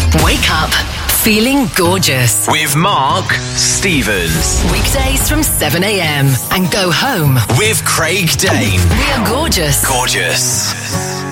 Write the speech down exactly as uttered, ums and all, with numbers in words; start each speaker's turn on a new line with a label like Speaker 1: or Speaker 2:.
Speaker 1: Wake up feeling gorgeous.
Speaker 2: With Mark Stevens.
Speaker 1: Weekdays from seven a.m. and go home
Speaker 2: with Craig Dane.
Speaker 1: We are gorgeous.
Speaker 2: Gorgeous.